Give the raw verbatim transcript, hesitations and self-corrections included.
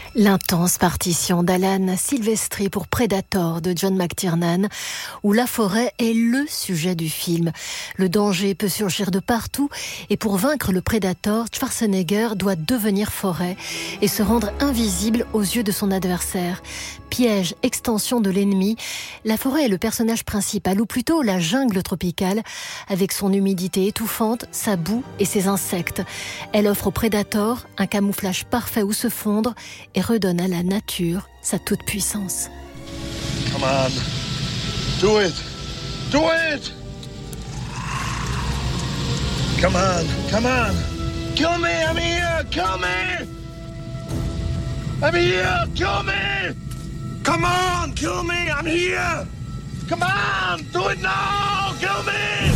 L'intense partition d'Alan Silvestri pour Predator de John McTiernan, où la forêt est le sujet du film. Le danger peut surgir de partout et pour vaincre le Predator, Schwarzenegger doit devenir forêt et se rendre invisible aux yeux de son adversaire. Piège, extension de l'ennemi, la forêt est le personnage principal, ou plutôt la jungle tropicale, avec son humidité étouffante, sa boue et ses insectes. Elle offre au Predator un camouflage parfait où se fondre et redonne à la nature sa toute-puissance. Come on. Do it. Do it. Come on. Come on. Kill me. I'm here. Kill me. I'm here. Kill me. Come on. Kill me. I'm here. Come on. Do it now. Kill me.